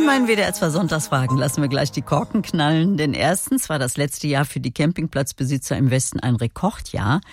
In meinen WDR 2 Sonntagsfragen lassen wir gleich die Korken knallen, denn erstens war das letzte Jahr für die Campingplatzbesitzer im Westen ein Rekordjahr.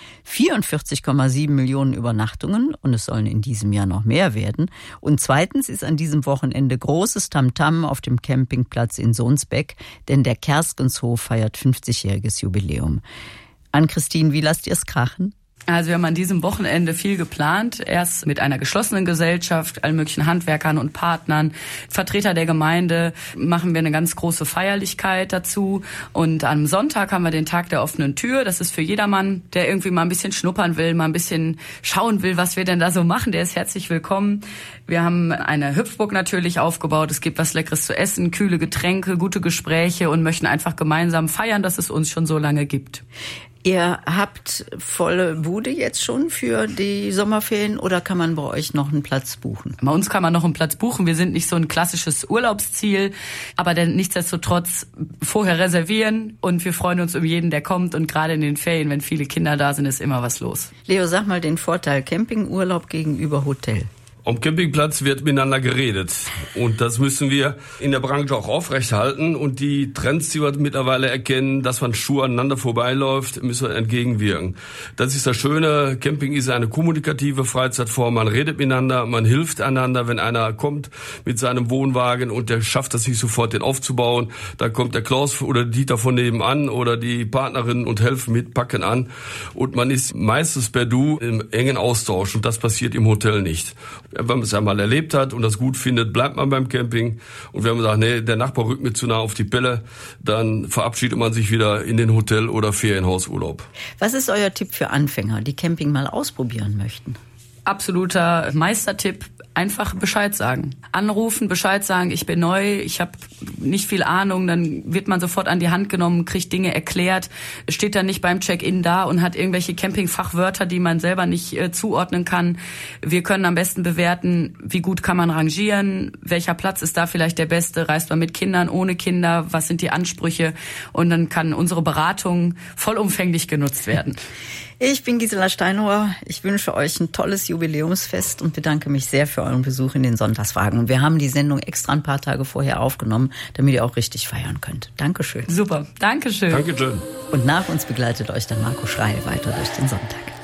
44,7 Millionen Übernachtungen und es sollen in diesem Jahr noch mehr werden. Und zweitens ist an diesem Wochenende großes Tamtam auf dem Campingplatz in Sohnsbeck, denn der Kerskenshof feiert 50-jähriges Jubiläum. Ann-Christine, wie lasst ihr es krachen? Also wir haben an diesem Wochenende viel geplant. Erst mit einer geschlossenen Gesellschaft, allen möglichen Handwerkern und Partnern, Vertreter der Gemeinde, machen wir eine ganz große Feierlichkeit dazu. Und am Sonntag haben wir den Tag der offenen Tür. Das ist für jedermann, der irgendwie mal ein bisschen schnuppern will, mal ein bisschen schauen will, was wir denn da so machen. Der ist herzlich willkommen. Wir haben eine Hüpfburg natürlich aufgebaut. Es gibt was Leckeres zu essen, kühle Getränke, gute Gespräche und möchten einfach gemeinsam feiern, dass es uns schon so lange gibt. Ihr habt volle Bude jetzt schon für die Sommerferien oder kann man bei euch noch einen Platz buchen? Bei uns kann man noch einen Platz buchen. Wir sind nicht so ein klassisches Urlaubsziel, aber dann nichtsdestotrotz vorher reservieren und wir freuen uns um jeden, der kommt und gerade in den Ferien, wenn viele Kinder da sind, ist immer was los. Leo, sag mal den Vorteil Campingurlaub gegenüber Hotel. Am Campingplatz wird miteinander geredet und das müssen wir in der Branche auch aufrechterhalten und die Trends, die wir mittlerweile erkennen, dass man Schuhe aneinander vorbeiläuft, müssen wir entgegenwirken. Das ist das Schöne, Camping ist eine kommunikative Freizeitform, man redet miteinander, man hilft einander, wenn einer kommt mit seinem Wohnwagen und der schafft es nicht sofort, den aufzubauen, dann kommt der Klaus oder Dieter von nebenan oder die Partnerin und helfen mit, packen an und man ist meistens per Du im engen Austausch und das passiert im Hotel nicht. Wenn man es einmal erlebt hat und das gut findet, bleibt man beim Camping. Und wenn man sagt, nee, der Nachbar rückt mir zu nah auf die Pelle, dann verabschiedet man sich wieder in den Hotel- oder Ferienhausurlaub. Was ist euer Tipp für Anfänger, die Camping mal ausprobieren möchten? Absoluter Meistertipp. Einfach Bescheid sagen. Anrufen, Bescheid sagen, ich bin neu, ich habe nicht viel Ahnung, dann wird man sofort an die Hand genommen, kriegt Dinge erklärt, steht dann nicht beim Check-in da und hat irgendwelche Campingfachwörter, die man selber nicht zuordnen kann. Wir können am besten bewerten, wie gut kann man rangieren, welcher Platz ist da vielleicht der beste, reist man mit Kindern, ohne Kinder, was sind die Ansprüche und dann kann unsere Beratung vollumfänglich genutzt werden. Ich bin Gisela Steinauer. Ich wünsche euch ein tolles Jubiläumsfest und bedanke mich sehr für euren Besuch in den Sonntagsfragen. Und wir haben die Sendung extra ein paar Tage vorher aufgenommen, damit ihr auch richtig feiern könnt. Dankeschön. Super, Dankeschön. Dankeschön. Und nach uns begleitet euch dann Marco Schreil weiter durch den Sonntag.